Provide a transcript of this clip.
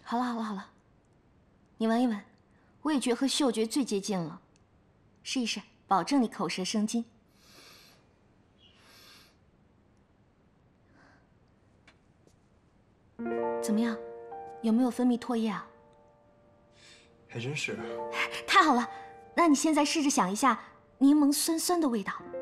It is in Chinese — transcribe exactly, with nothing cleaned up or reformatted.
好了好了好了，你闻一闻，味觉和嗅觉最接近了，试一试，保证你口舌生津。怎么样，有没有分泌唾液啊？ 还真是。 太好了，那你现在试着想一下柠檬酸酸的味道。